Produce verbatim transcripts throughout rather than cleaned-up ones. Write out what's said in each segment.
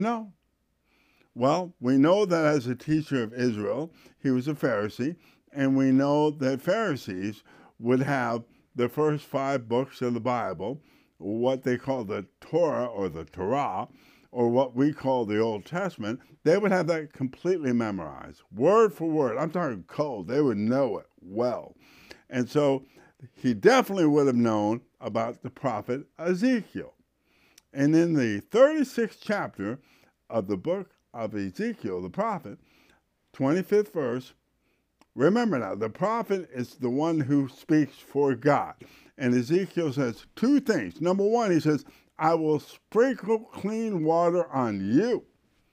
No. Well, we know that as a teacher of Israel, he was a Pharisee, and we know that Pharisees would have the first five books of the Bible, what they call the Torah or the Torah, or what we call the Old Testament. They would have that completely memorized, word for word. I'm talking cold. They would know it well. And so he definitely would have known about the prophet Ezekiel. And in the thirty-sixth chapter of the book of Ezekiel, the prophet, twenty-fifth verse, remember now, the prophet is the one who speaks for God. And Ezekiel says two things. Number one, he says, I will sprinkle clean water on you,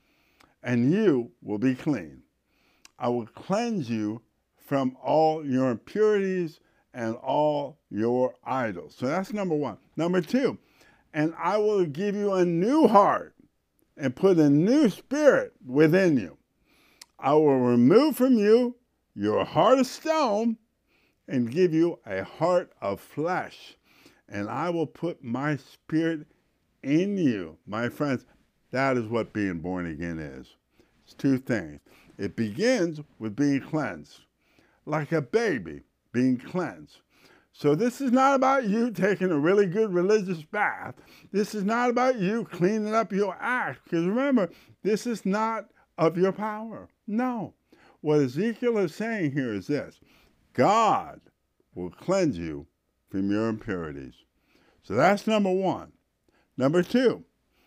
and you will be clean. I will cleanse you from all your impurities and all your idols. So that's number one. Number two, and I will give you a new heart and put a new spirit within you. I will remove from you your heart of stone and give you a heart of flesh. And I will put my spirit in you. My friends, that is what being born again is. It's two things. It begins with being cleansed, like a baby being cleansed. So this is not about you taking a really good religious bath. This is not about you cleaning up your act. Because remember, this is not of your power. No. What Ezekiel is saying here is this. God will cleanse you from your impurities. So that's number one. Number two,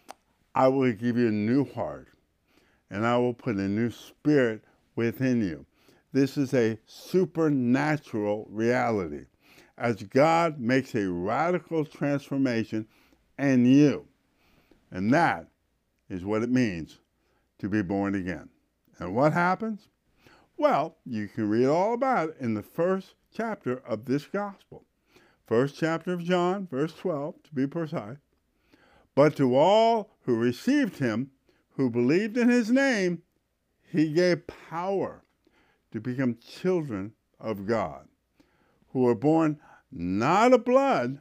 I will give you a new heart, and I will put a new spirit within you. This is a supernatural reality, as God makes a radical transformation in you. And that is what it means to be born again. And what happens? Well, you can read all about it in the first chapter of this gospel. First chapter of John, verse twelve, to be precise. But to all who received him, who believed in his name, he gave power to become children of God, who were born not of blood,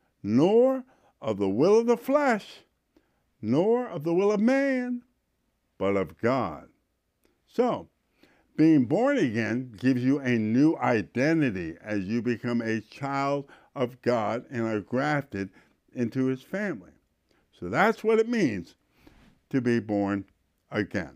nor of the will of the flesh, nor of the will of man, but of God. So, being born again gives you a new identity as you become a child of God and are grafted into his family. So that's what it means to be born again.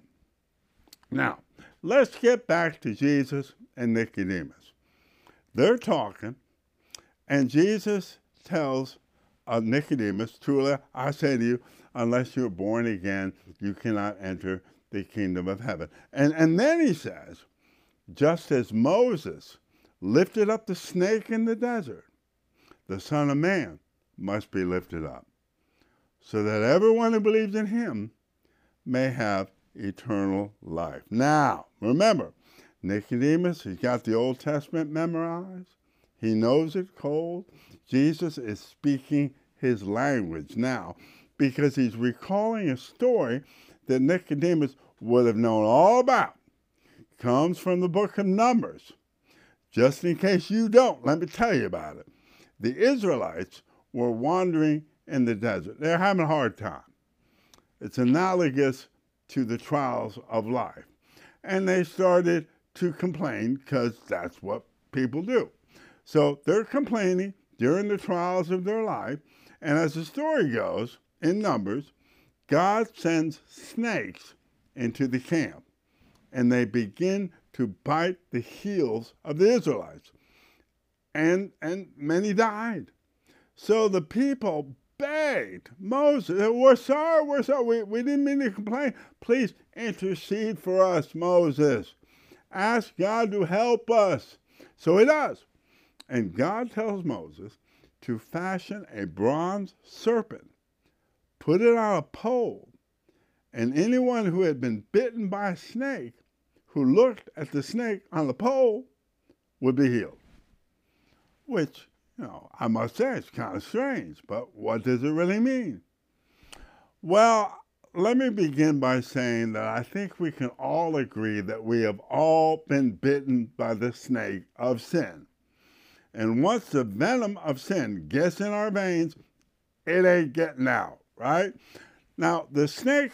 Now, let's get back to Jesus and Nicodemus. They're talking, and Jesus tells uh, Nicodemus, truly, I say to you, unless you're born again, you cannot enter the kingdom of heaven. And, and then he says, just as Moses lifted up the snake in the desert, the Son of Man must be lifted up, so that everyone who believes in him may have eternal life. Now, remember, Nicodemus, he's got the Old Testament memorized. He knows it cold. Jesus is speaking his language now because he's recalling a story that Nicodemus would have known all about. It comes from the book of Numbers. Just in case you don't, let me tell you about it. The Israelites were wandering in the desert. They're having a hard time. It's analogous to the trials of life. And they started to complain because that's what people do. So they're complaining during the trials of their life. And as the story goes, in Numbers, God sends snakes into the camp. And they begin to bite the heels of the Israelites. And, and many died. So the people begged Moses, we're sorry, we're sorry, we, we didn't mean to complain. Please intercede for us, Moses. Ask God to help us. So he does. And God tells Moses to fashion a bronze serpent, put it on a pole, and anyone who had been bitten by a snake, who looked at the snake on the pole, would be healed. Which, you know, I must say it's kind of strange, but what does it really mean? Well, let me begin by saying that I think we can all agree that we have all been bitten by the snake of sin. And once the venom of sin gets in our veins, it ain't getting out, right? Now, the snake